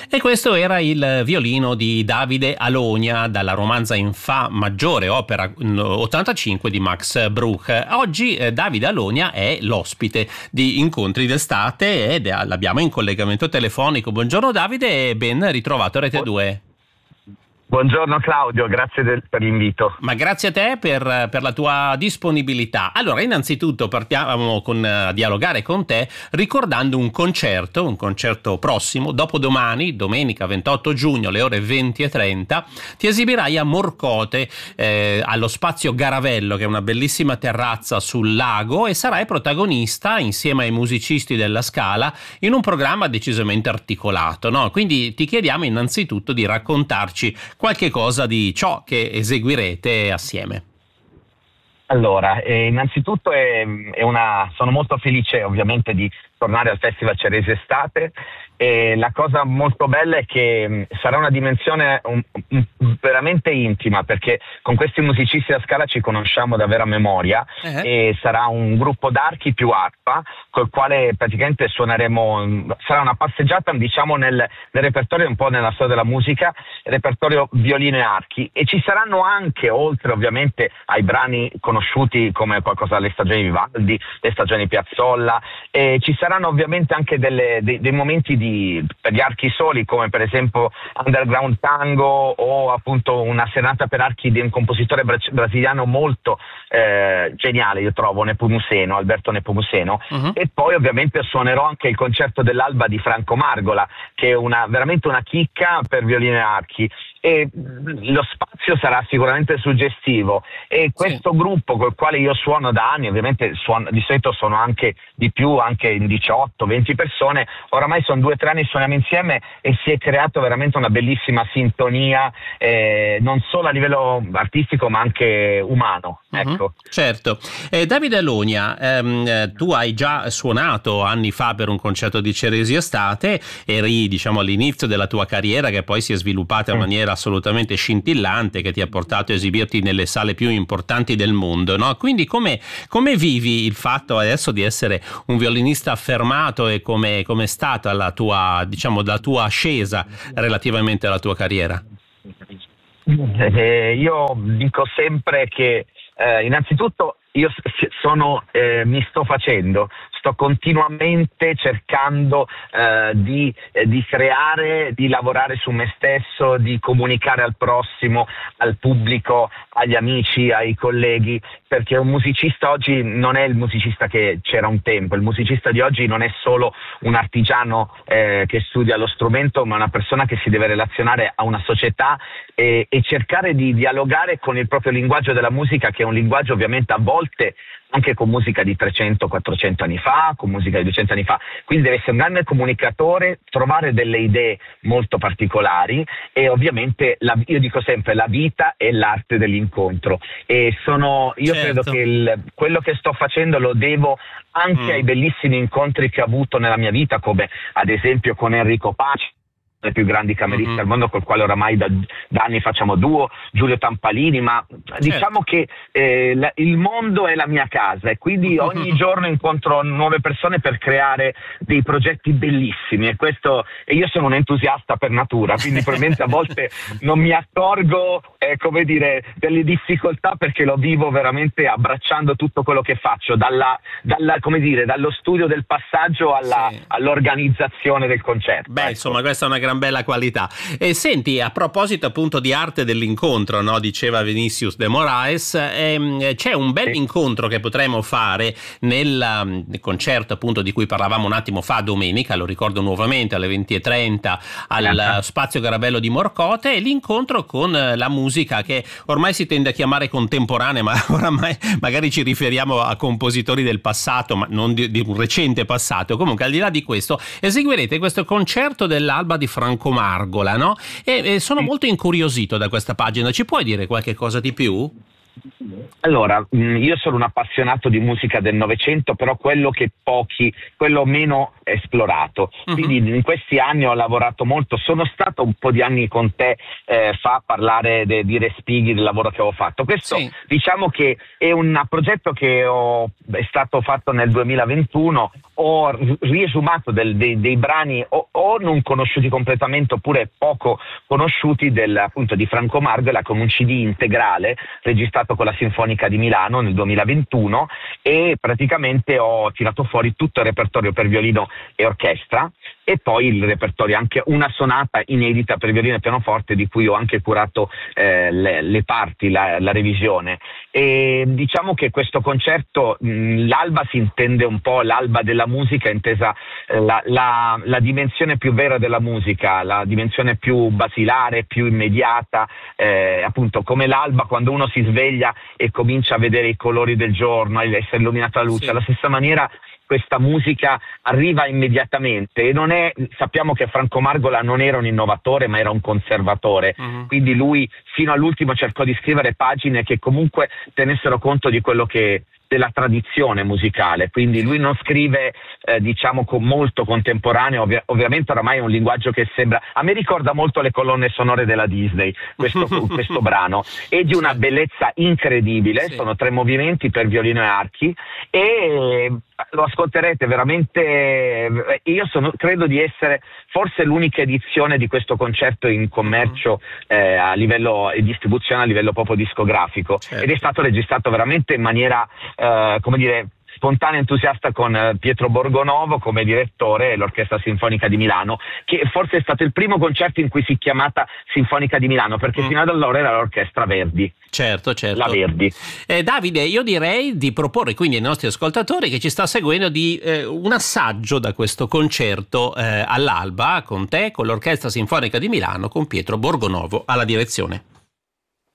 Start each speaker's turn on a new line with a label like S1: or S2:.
S1: E questo era il violino di Davide Alonia dalla romanza in Fa maggiore, opera 85 di Max Bruch. Oggi Davide Alonia è l'ospite di Incontri d'Estate ed l'abbiamo in collegamento telefonico. Buongiorno Davide e ben ritrovato a Rete 2.
S2: Buongiorno Claudio, grazie per l'invito.
S1: Ma grazie a te per la tua disponibilità. Allora, innanzitutto partiamo a dialogare con te ricordando un concerto prossimo, dopodomani, domenica 28 giugno, alle ore 20:30, ti esibirai a Morcote, allo Spazio Garavello, che è una bellissima terrazza sul lago, e sarai protagonista insieme ai musicisti della Scala in un programma decisamente articolato, no? Quindi ti chiediamo innanzitutto di raccontarci qualche cosa di ciò che eseguirete assieme.
S2: Allora, innanzitutto sono molto felice ovviamente di tornare al Festival Ceresi Estate, e la cosa molto bella è che sarà una dimensione veramente intima, perché con questi musicisti da Scala ci conosciamo davvero a memoria, e sarà un gruppo d'archi più arpa col quale praticamente suoneremo. Sarà una passeggiata, diciamo, nel repertorio, un po' nella storia della musica, repertorio violino e archi, e ci saranno anche, oltre ovviamente ai brani conosciuti come qualcosa alle stagioni Vivaldi, le stagioni Piazzolla, e ci saranno ovviamente anche dei momenti per gli archi soli, come per esempio Underground Tango, o appunto una serata per archi di un compositore brasiliano molto geniale, io trovo, Alberto Nepomuceno. E poi ovviamente suonerò anche il concerto dell'alba di Franco Margola, che è veramente una chicca per violino e archi, e lo spazio sarà sicuramente suggestivo, e questo gruppo col quale io suono da anni, ovviamente di solito sono anche di più, anche in 18-20 persone, oramai sono 2 o 3 anni suoniamo insieme, e si è creato veramente una bellissima sintonia, non solo a livello artistico ma anche umano. Ecco.
S1: Certo. Davide Alonia, tu hai già suonato anni fa per un concerto di Ceresi Estate, eri diciamo all'inizio della tua carriera, che poi si è sviluppata in maniera assolutamente scintillante, che ti ha portato a esibirti nelle sale più importanti del mondo, no? Quindi come vivi il fatto adesso di essere un violinista affermato, e come è stata la tua ascesa relativamente alla tua carriera?
S2: Io dico sempre che innanzitutto io mi sto continuamente cercando di creare, di lavorare su me stesso, di comunicare al prossimo, al pubblico, agli amici, ai colleghi, perché un musicista oggi non è il musicista che c'era un tempo. Il musicista di oggi non è solo un artigiano che studia lo strumento, ma una persona che si deve relazionare a una società e cercare di dialogare con il proprio linguaggio della musica, che è un linguaggio ovviamente a volte anche con musica di 300-400 anni fa, con musica di 200 anni fa. Quindi deve essere un grande comunicatore, trovare delle idee molto particolari, e ovviamente io dico sempre la vita è l'arte dell'incontro, e io credo che quello che sto facendo lo devo anche ai bellissimi incontri che ho avuto nella mia vita, come ad esempio con Enrico Paci, dei più grandi cameristi al mondo, col quale oramai da anni facciamo duo, Giulio Tampalini, ma diciamo che il mondo è la mia casa, e quindi ogni giorno incontro nuove persone per creare dei progetti bellissimi, e io sono un entusiasta per natura, quindi probabilmente a volte non mi accorgo delle difficoltà, perché lo vivo veramente abbracciando tutto quello che faccio, dallo studio del passaggio all'organizzazione del concerto.
S1: Beh, insomma, questa è una gran bella qualità. E senti, a proposito appunto di arte dell'incontro, no? Diceva Vinicius de Moraes, c'è un bel incontro che potremo fare nel concerto appunto di cui parlavamo un attimo fa domenica, lo ricordo nuovamente, alle 20:30 al Spazio Garavello di Morcote, e l'incontro con la musica che ormai si tende a chiamare contemporanea, ma oramai magari ci riferiamo a compositori del passato, ma non di un recente passato. Comunque, al di là di questo, eseguirete questo concerto dell'alba di Franco Margola, no? E sono molto incuriosito da questa pagina. Ci puoi dire qualche cosa di più?
S2: Allora, io sono un appassionato di musica del Novecento, però quello meno esplorato. Quindi in questi anni ho lavorato molto, sono stato un po' di anni con te fa a parlare di Respighi, del lavoro che ho fatto. Questo diciamo che è un progetto che è stato fatto nel 2021, ho riesumato dei brani o non conosciuti completamente oppure poco conosciuti appunto di Franco Margola, con un CD integrale registrato con la Sinfonica di Milano nel 2021, e praticamente ho tirato fuori tutto il repertorio per violino e orchestra, e poi il repertorio, anche una sonata inedita per violino e pianoforte di cui ho anche curato le parti, la revisione. E diciamo che questo concerto, l'alba si intende un po' l'alba della musica, intesa la dimensione più vera della musica, la dimensione più basilare, più immediata, appunto come l'alba, quando uno si sveglia e comincia a vedere i colori del giorno, essere illuminata la luce. Alla stessa maniera questa musica arriva immediatamente, e sappiamo che Franco Margola non era un innovatore ma era un conservatore, quindi lui fino all'ultimo cercò di scrivere pagine che comunque tenessero conto di quello della tradizione musicale, quindi lui non scrive diciamo molto contemporaneo, ovviamente oramai è un linguaggio che a me ricorda molto le colonne sonore della Disney, questo brano, è di una bellezza incredibile, sono 3 movimenti per violino e archi, e lo ascolterete veramente. Io credo di essere forse l'unica edizione di questo concerto in commercio a livello e distribuzione a livello proprio discografico, ed è stato registrato veramente in maniera come dire spontanea e entusiasta, con Pietro Borgonovo come direttore e l'Orchestra Sinfonica di Milano, che forse è stato il primo concerto in cui si è chiamata Sinfonica di Milano, perché fino ad allora era l'Orchestra Verdi.
S1: Certo.
S2: La Verdi.
S1: Davide, io direi di proporre quindi ai nostri ascoltatori che ci sta seguendo di un assaggio da questo concerto all'alba con te, con l'Orchestra Sinfonica di Milano, con Pietro Borgonovo alla direzione.